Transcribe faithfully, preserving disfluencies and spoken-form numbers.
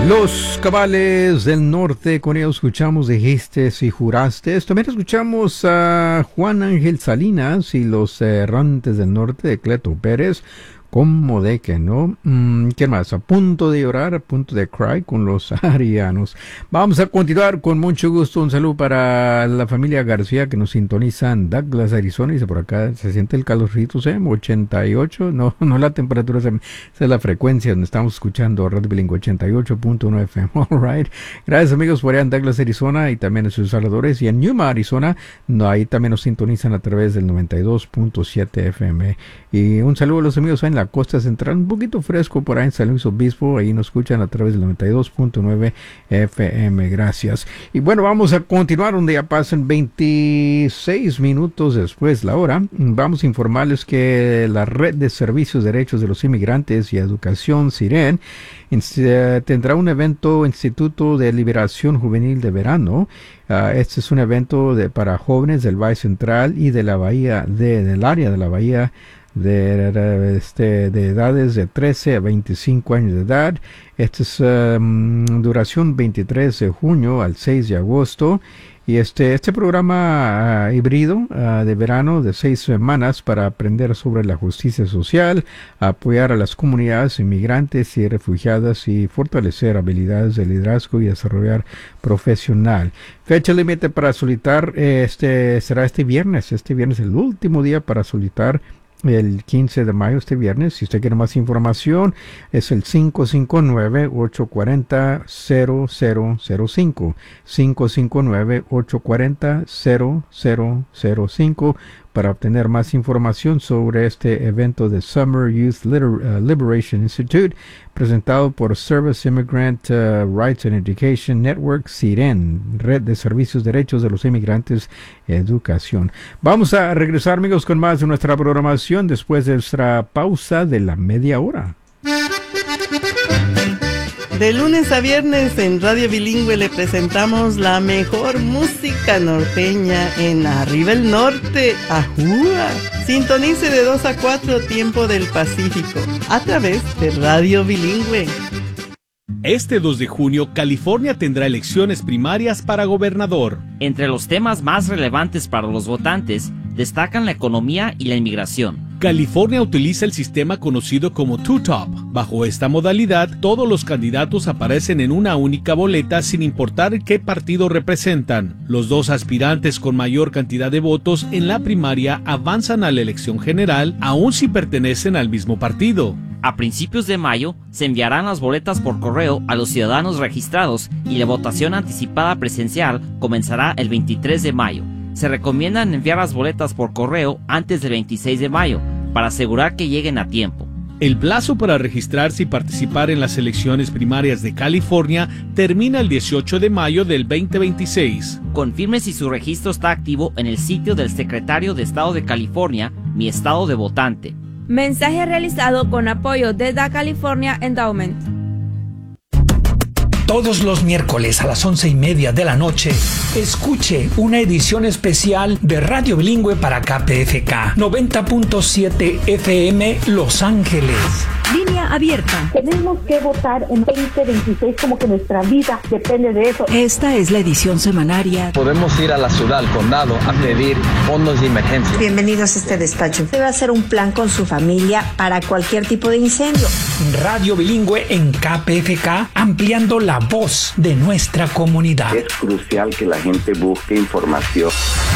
Los Cabales del Norte, con ellos escuchamos Dijiste y Juraste. También escuchamos a Juan Ángel Salinas y los Errantes del Norte de Cleto Pérez. ¿Cómo de que no? Mm, ¿Qué más? A punto de llorar, a punto de cry con los arianos. Vamos a continuar con mucho gusto. Un saludo para la familia García que nos sintoniza en Douglas, Arizona. Dice por acá, se siente el calorcito, ¿sí? ochenta y ocho. No, no la temperatura, esa es la frecuencia donde estamos escuchando Radio Bilingüe ochenta y ocho punto uno F M. All right. Gracias amigos por allá en Douglas, Arizona y también en sus alrededores. Y en Yuma, Arizona, no, ahí también nos sintonizan a través del noventa y dos punto siete F M. Y un saludo a los amigos en la costa central, un poquito fresco por ahí en San Luis Obispo, ahí nos escuchan a través del noventa y dos punto nueve F M, gracias. Y bueno, vamos a continuar donde ya pasan veintiséis minutos después la hora. Vamos a informarles que la Red de Servicios de Derechos de los Inmigrantes y Educación, SIREN, tendrá un evento Instituto de Liberación Juvenil de Verano. Uh, este es un evento de, para jóvenes del Valle Central y de la Bahía, de, del área de la Bahía De, de, este, de edades de trece a veinticinco años de edad. Esta es um, duración veintitrés de junio al seis de agosto. Y este, este programa uh, híbrido uh, de verano de seis semanas para aprender sobre la justicia social, apoyar a las comunidades inmigrantes y refugiadas y fortalecer habilidades de liderazgo y desarrollar profesional. Fecha límite para solicitar este, será este viernes. Este viernes es el último día para solicitar. El quince de mayo, este viernes. Si usted quiere más información, es el cinco cinco nueve, ocho cuatro cero, cero cero cero cinco. cinco cinco nueve, ocho cuatro cero, cero cero cero cinco para obtener más información sobre este evento de Summer Youth Liter- uh, Liberation Institute, presentado por Service Immigrant uh, Rights and Education Network, SIREN, Red de Servicios Derechos de los Inmigrantes Educación. Vamos a regresar, amigos, con más de nuestra programación después de nuestra pausa de la media hora. De lunes a viernes en Radio Bilingüe le presentamos la mejor música norteña en Arriba el Norte, Ajúa. Sintonice de dos a cuatro tiempo del Pacífico a través de Radio Bilingüe. Este dos de junio, California tendrá elecciones primarias para gobernador. Entre los temas más relevantes para los votantes destacan la economía y la inmigración. California utiliza el sistema conocido como two-top. Bajo esta modalidad, todos los candidatos aparecen en una única boleta sin importar qué partido representan. Los dos aspirantes con mayor cantidad de votos en la primaria avanzan a la elección general, aun si pertenecen al mismo partido. A principios de mayo se enviarán las boletas por correo a los ciudadanos registrados y la votación anticipada presencial comenzará el veintitrés de mayo. Se recomiendan enviar las boletas por correo antes del veintiséis de mayo para asegurar que lleguen a tiempo. El plazo para registrarse y participar en las elecciones primarias de California termina el dieciocho de mayo del veinte veintiséis. Confirme si su registro está activo en el sitio del Secretario de Estado de California, Mi Estado de Votante. Mensaje realizado con apoyo de Da California Endowment. Todos los miércoles a las once y media de la noche, escuche una edición especial de Radio Bilingüe para K P F K noventa punto siete F M Los Ángeles. Línea abierta. Tenemos que votar en veinte veintiséis, como que nuestra vida depende de eso. Esta es la edición semanaria. Podemos ir a la ciudad, al condado, a pedir fondos de emergencia. Bienvenidos a este despacho. Debe hacer un plan con su familia para cualquier tipo de incendio. Radio Bilingüe en K P F K, ampliando la voz de nuestra comunidad. Es crucial que la gente busque información.